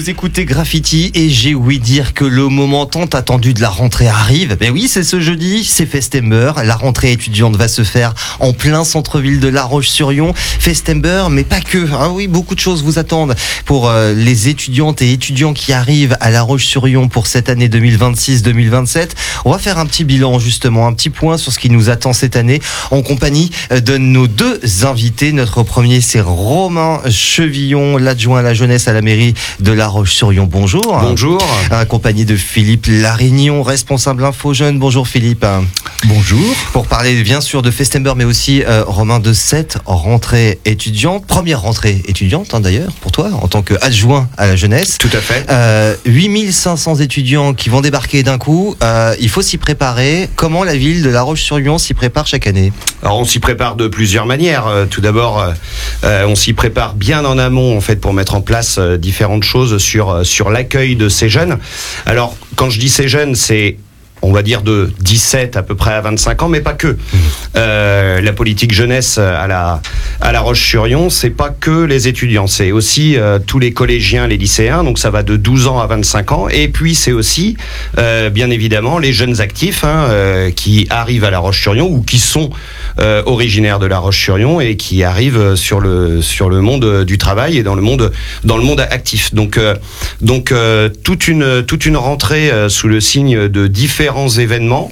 Vous écoutez Graffiti et j'ai ouï dire que le moment tant attendu de la rentrée arrive. Ben oui, c'est ce jeudi, c'est Festember. La rentrée étudiante va se faire en plein centre-ville de La Roche-sur-Yon. Festember, mais pas que. Ah oui, beaucoup de choses vous attendent pour les étudiantes et étudiants qui arrivent à La Roche-sur-Yon pour cette année 2026-2027. On va faire un petit bilan justement, un petit point sur ce qui nous attend cette année en compagnie de nos deux invités. Notre premier, c'est Romain Chevillon, l'adjoint à la jeunesse à la mairie de La Roche-sur-Yon. Bonjour. Bonjour. Accompagné de Philippe Larignon, responsable Info Jeune. Bonjour Philippe. Bonjour. Pour parler bien sûr de Festember, mais aussi Romain de cette rentrée étudiante. Première rentrée étudiante d'ailleurs pour toi en tant qu'adjoint à la jeunesse. Tout à fait. 8500 étudiants qui vont débarquer d'un coup. Il faut s'y préparer. Comment la ville de La Roche-sur-Yon s'y prépare chaque année? Alors on s'y prépare de plusieurs manières. Tout d'abord, on s'y prépare bien en amont en fait pour mettre en place différentes choses sur l'accueil de ces jeunes. Alors quand je dis ces jeunes, c'est on va dire de 17 à peu près à 25 ans, mais pas que. La politique jeunesse à la Roche-sur-Yon, c'est pas que les étudiants, c'est aussi tous les collégiens, les lycéens, donc ça va de 12 ans à 25 ans, et puis c'est aussi, bien évidemment, les jeunes actifs qui arrivent à la Roche-sur-Yon ou qui sont originaires de la Roche-sur-Yon et qui arrivent sur le monde du travail et dans le monde actif. Donc toute une rentrée sous le signe de différents événements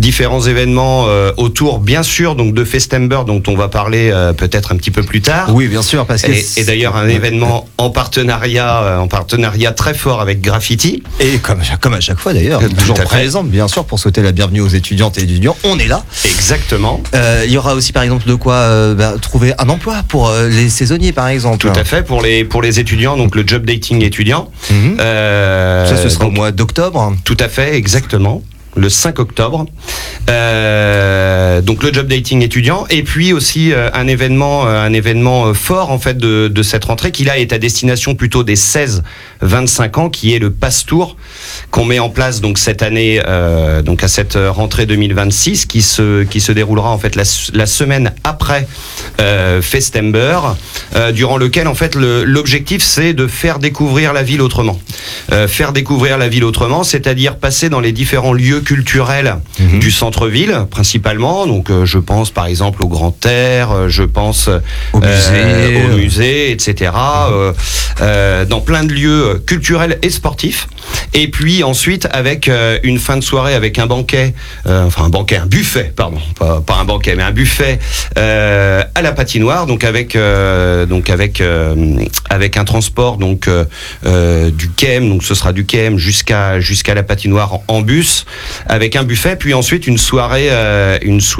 autour bien sûr donc de Festember dont on va parler peut-être un petit peu plus tard. Oui, bien sûr, parce que et d'ailleurs un événement en partenariat très fort avec Graffiti. Et comme à chaque fois d'ailleurs, toujours présent bien sûr pour souhaiter la bienvenue aux étudiantes et étudiants. On est là. Exactement. Il y aura aussi par exemple de quoi trouver un emploi pour les saisonniers par exemple. Tout à fait, pour les étudiants, donc le job dating étudiant. Ça ce sera au mois d'octobre. Tout à fait, exactement. Le 5 octobre. Donc le job dating étudiant et puis aussi un événement fort en fait de cette rentrée qui là est à destination plutôt des 16-25 ans qui est le Passe-Tour qu'on met en place donc cette année donc à cette rentrée 2026 qui se déroulera en fait la semaine après Festember durant lequel en fait l'objectif c'est de faire découvrir la ville autrement. Faire découvrir la ville autrement, c'est-à-dire passer dans les différents lieux culturels du centre-ville principalement, donc je pense par exemple au Grand Air, je pense au musée, etc. Dans plein de lieux culturels et sportifs. Et puis ensuite avec une fin de soirée avec un buffet, un buffet à la patinoire, donc avec un transport donc du KEM, donc ce sera du KEM jusqu'à la patinoire en bus, avec un buffet, puis ensuite une soirée à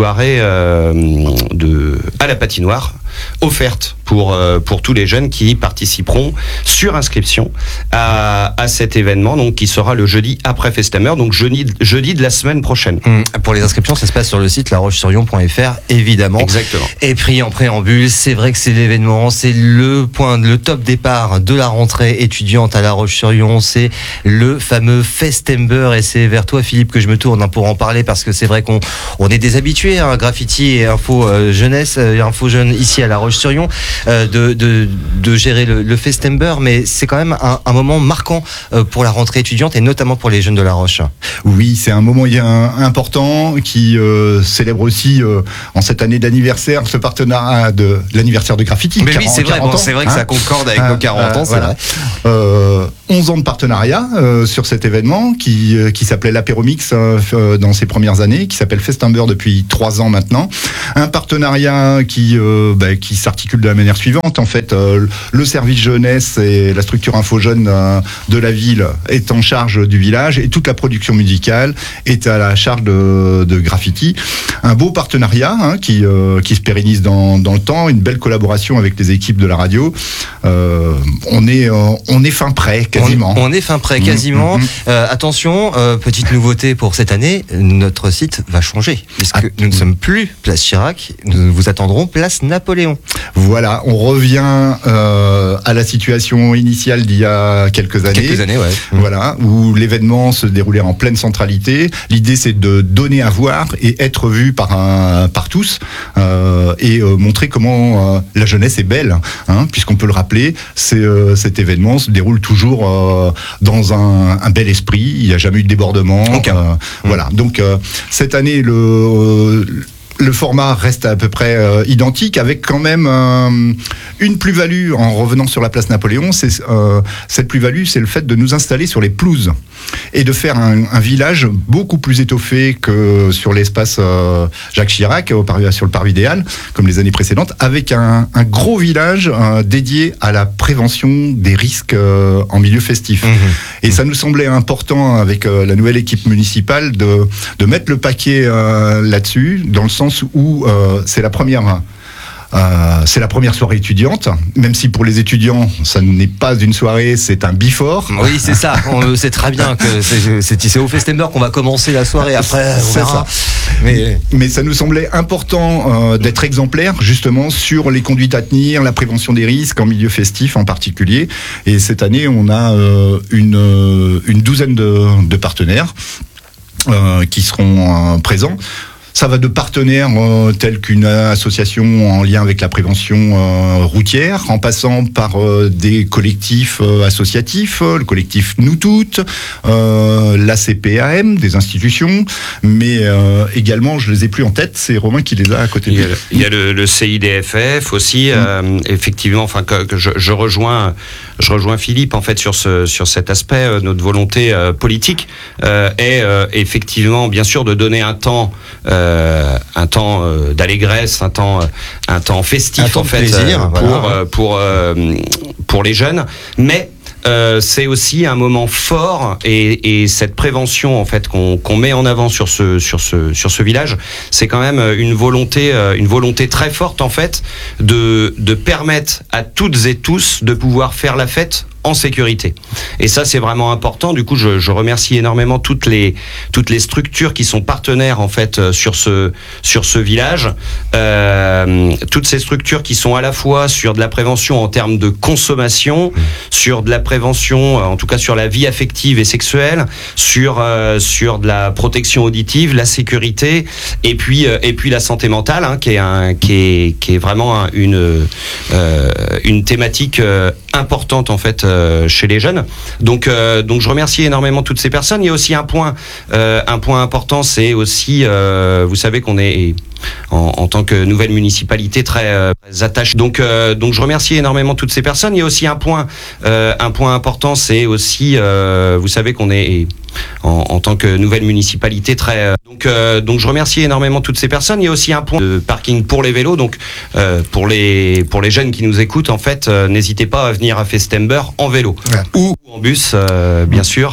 la patinoire offerte pour tous les jeunes qui participeront sur inscription à cet événement, donc qui sera le jeudi après Festember, donc jeudi de la semaine prochaine. Pour les inscriptions, ça se passe sur le site laroche-sur-yon.fr évidemment. Exactement. Et puis en préambule, c'est vrai que c'est l'événement, c'est le top départ de la rentrée étudiante à La Roche-sur-Yon, c'est le fameux Festember et c'est vers toi Philippe que je me tourne pour en parler parce que c'est vrai qu'on est des habitués, Graffiti et Info Jeunesse, Info Jeune ici à La Roche-sur-Yon, de gérer le Festember, mais c'est quand même un moment marquant pour la rentrée étudiante et notamment pour les jeunes de La Roche. Oui, c'est un moment important qui célèbre aussi en cette année d'anniversaire ce partenariat de l'anniversaire de Graffiti. Mais oui, c'est vrai, c'est vrai que ça concorde avec nos 40 ans, c'est voilà. vrai. 11 ans de partenariat sur cet événement qui s'appelait l'Apéromix dans ses premières années, qui s'appelle Festember depuis 3 ans maintenant. Un partenariat qui s'articule de la manière suivante. En fait, le service jeunesse et la structure Info Jeune de la ville est en charge du village et toute la production musicale est à la charge de Graffiti. Un beau partenariat qui se pérennise dans le temps, une belle collaboration avec les équipes de la radio. On est fin prêt quasiment. On est fin prêt quasiment. Attention, petite nouveauté pour cette année, notre site va changer puisque nous ne sommes plus Place Chirac. Chirac, nous vous attendrons place Napoléon. Voilà, on revient à la situation initiale d'il y a quelques années. Quelques années, ouais. Voilà, où l'événement se déroulait en pleine centralité. L'idée, c'est de donner à voir et être vu par tous, et montrer comment la jeunesse est belle, hein, puisqu'on peut le rappeler, cet événement se déroule toujours dans un bel esprit. Il n'y a jamais eu de débordement. Okay. Voilà. Donc cette année, le format reste à peu près identique, avec quand même une plus-value en revenant sur la place Napoléon. Cette plus-value, c'est le fait de nous installer sur les pelouses et de faire un village beaucoup plus étoffé que sur l'espace Jacques Chirac, sur le parvis des Halles, comme les années précédentes, avec un gros village dédié à la prévention des risques en milieu festif. Et ça nous semblait important, avec la nouvelle équipe municipale, de mettre le paquet là-dessus, dans le sens où c'est la première soirée étudiante, même si pour les étudiants, ça n'est pas une soirée, c'est un before. Oui, c'est ça. On sait très bien que c'est au Festember qu'on va commencer la soirée. Après, on verra. Mais ça nous semblait important d'être exemplaire, justement, sur les conduites à tenir, la prévention des risques en milieu festif en particulier. Et cette année, on a une douzaine de partenaires qui seront présents. Ça va de partenaires tels qu'une association en lien avec la prévention routière, en passant par des collectifs associatifs, le collectif Nous Toutes, la CPAM, des institutions, mais également, je les ai plus en tête, c'est Romain qui les a à côté de lui. Il y a le CIDFF aussi, effectivement, enfin que je rejoins Philippe en fait sur cet aspect. Notre volonté politique est effectivement, bien sûr, de donner un temps d'allégresse, un temps festif en fait, plaisir, pour les jeunes, mais c'est aussi un moment fort et cette prévention en fait qu'on met en avant sur ce village, c'est quand même une volonté très forte en fait de permettre à toutes et tous de pouvoir faire la fête en sécurité. Et ça, c'est vraiment important. Du coup, je remercie énormément toutes les structures qui sont partenaires en fait sur ce village. Toutes ces structures qui sont à la fois sur de la prévention en termes de consommation, sur de la prévention, en tout cas sur la vie affective et sexuelle, sur de la protection auditive, la sécurité, et puis la santé mentale, hein, qui est vraiment une thématique importante en fait chez les jeunes. Donc je remercie énormément toutes ces personnes. Il y a aussi un point important, c'est aussi vous savez qu'on est en tant que nouvelle municipalité très attachée. Donc je remercie énormément toutes ces personnes. Il y a aussi un point important, c'est aussi vous savez qu'on est en tant que nouvelle municipalité très donc je remercie énormément toutes ces personnes. Il y a aussi un point de parking pour les vélos. Donc pour les jeunes qui nous écoutent, en fait, n'hésitez pas à venir à Festember en vélo ou en bus, bien sûr,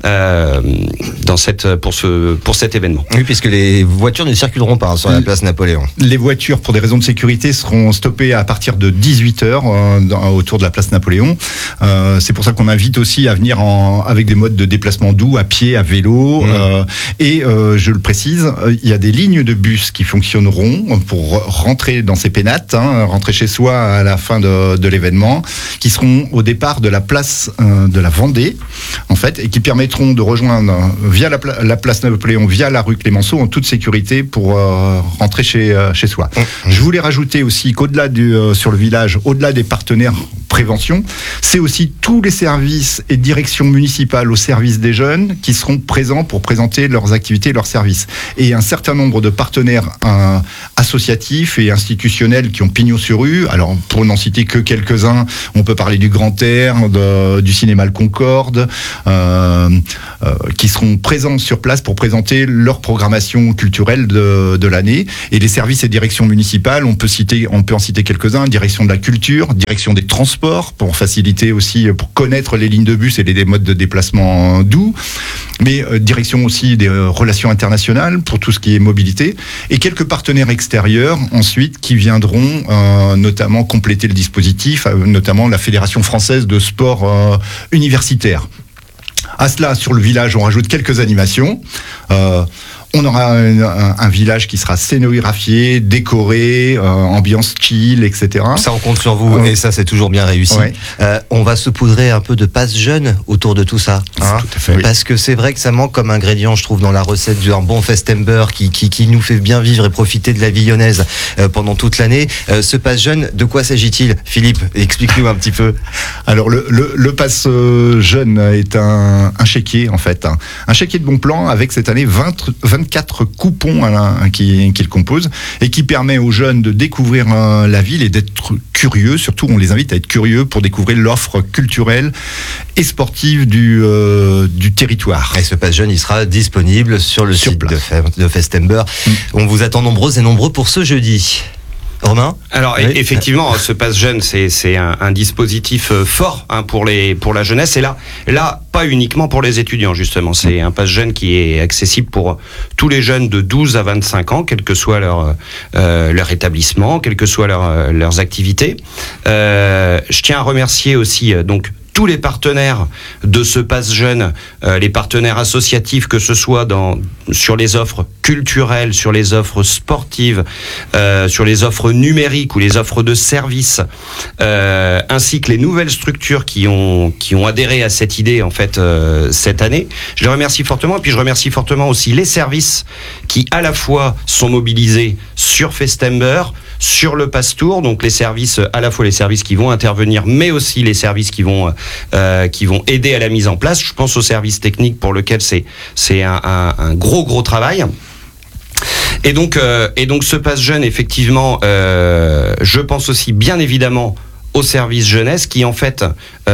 pour cet événement. Oui, puisque les voitures ne circuleront pas sur la place Napoléon. Les voitures, pour des raisons de sécurité, seront stoppées à partir de 18h autour de la place Napoléon. C'est pour ça qu'on invite aussi à venir avec des modes de déplacement doux, à pied, à vélo. Et je le précise, il y a des lignes de bus qui fonctionneront pour rentrer dans ces pénates, rentrer chez soi à la fin de l'événement, qui seront au départ de la place de la Vendée, en fait, et qui permettront de rejoindre via la place Napoléon, via la rue Clémenceau, en toute sécurité pour rentrer chez soi. Je voulais rajouter aussi qu'au-delà sur le village, au-delà des partenaires prévention, c'est aussi tous les services et directions municipales au service des jeunes qui seront présents pour présenter leurs activités et leurs services. Et un certain nombre de partenaires associatifs et institutionnels qui ont pignon sur rue. Alors, pour n'en citer que quelques-uns, on peut parler du Grand Air, du cinéma Le Concorde, qui seront présents sur place pour présenter leur programmation culturelle de l'année. Et les services et directions municipales, on peut en citer quelques-uns: direction de la culture, direction des transports, pour faciliter aussi, pour connaître les lignes de bus et les modes de déplacement doux, mais direction aussi des relations internationales pour tout ce qui est mobilité, et quelques partenaires extérieurs ensuite qui viendront notamment compléter le dispositif, notamment la Fédération française de sport universitaire. À cela, sur le village, on rajoute quelques animations. On aura un village qui sera scénographié, décoré, ambiance chill, etc. Ça, on compte sur vous, et ça, c'est toujours bien réussi. Ouais. On va saupoudrer un peu de passe jeune autour de tout ça. Hein, tout à fait. parce que c'est vrai que ça manque comme ingrédient, je trouve, dans la recette d'un bon Festember qui nous fait bien vivre et profiter de la vie lyonnaise pendant toute l'année. Ce passe jeune, de quoi s'agit-il, Philippe? Explique-nous un petit peu. Alors, le passe jeune est un chéquier, en fait. Un chéquier de bon plan avec cette année 24 coupons qui le composent et qui permet aux jeunes de découvrir la ville et d'être curieux. Surtout, on les invite à être curieux pour découvrir l'offre culturelle et sportive du territoire. Et ce passe jeune, il sera disponible sur le site de Festember. On vous attend nombreux et nombreux pour ce jeudi. Romain ? Alors oui. Effectivement, ce passe jeune, c'est un dispositif fort pour la jeunesse. Et là, pas uniquement pour les étudiants, justement. C'est un passe jeune qui est accessible pour tous les jeunes de 12 à 25 ans, quel que soit leur établissement, quelles que soient leurs activités. Je tiens à remercier aussi donc tous les partenaires de ce passe jeune, les partenaires associatifs, que ce soit sur les offres culturelles, sur les offres sportives, sur les offres numériques ou les offres de services, ainsi que les nouvelles structures qui ont adhéré à cette idée en fait cette année. Je les remercie fortement, et puis je remercie fortement aussi les services qui à la fois sont mobilisés sur Festember, sur le Pass Tour, donc les services, à la fois les services qui vont intervenir, mais aussi les services qui vont aider à la mise en place. Je pense aux services techniques pour lesquels c'est un gros travail. Et donc ce Pass jeune, effectivement, je pense aussi bien évidemment au service jeunesse qui en fait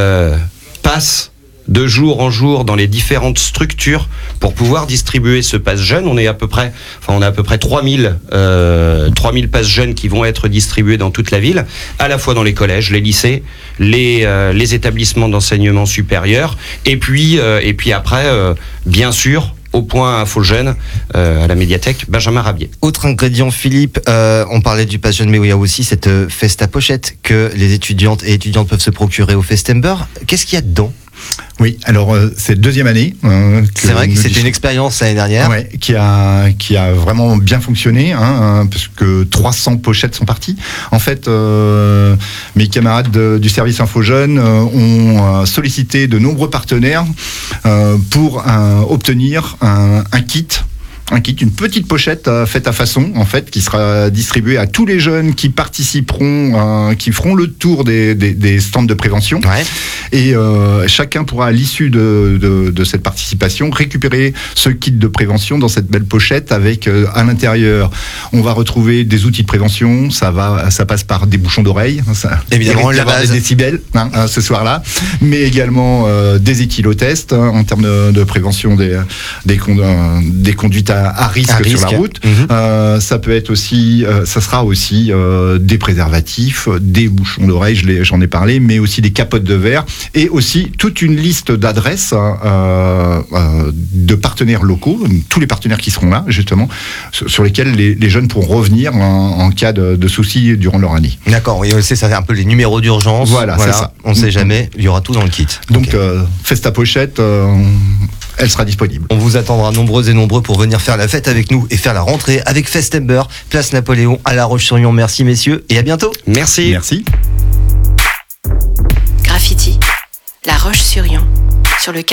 passe de jour en jour dans les différentes structures pour pouvoir distribuer ce pass jeune. On a à peu près 3000 passes jeunes qui vont être distribués dans toute la ville, à la fois dans les collèges, les lycées, les établissements d'enseignement supérieur, et puis après, bien sûr, au point Info Jeune, à la médiathèque Benjamin Rabier. Autre ingrédient, Philippe, on parlait du pass jeune, mais il y a aussi cette Festa Pochette que les étudiantes et étudiantes peuvent se procurer au Festember. Qu'est-ce qu'il y a dedans ? Oui, alors c'est deuxième année. C'est vrai que c'était une expérience l'année dernière. Ouais, qui a vraiment bien fonctionné, parce que 300 pochettes sont parties. En fait, mes camarades du service Info Jeunes ont sollicité de nombreux partenaires pour obtenir un kit, une petite pochette faite à façon, en fait, qui sera distribuée à tous les jeunes qui participeront, qui feront le tour des stands de prévention. Ouais. Et chacun pourra, à l'issue de cette participation, récupérer ce kit de prévention dans cette belle pochette avec, à l'intérieur, on va retrouver des outils de prévention. Ça passe par des bouchons d'oreilles. Évidemment, la base. Des décibels, ce soir-là. Mais également des éthylotests, en termes de prévention des conduites à risque sur la route. Ça peut être aussi, ça sera aussi des préservatifs, des bouchons d'oreilles, j'en ai parlé, mais aussi des capotes de verre, et aussi toute une liste d'adresses de partenaires locaux, tous les partenaires qui seront là, justement, sur lesquels les jeunes pourront revenir en cas de soucis durant leur année. D'accord, oui, c'est ça, un peu les numéros d'urgence. Voilà. C'est ça. On ne sait jamais, il y aura tout dans le kit. Donc, Festa Pochette, elle sera disponible. On vous attendra nombreux et nombreux pour venir faire la fête avec nous et faire la rentrée avec Festember, place Napoléon à La Roche-sur-Yon. Merci messieurs et à bientôt. Merci. Graffiti, La Roche-sur-Yon, sur le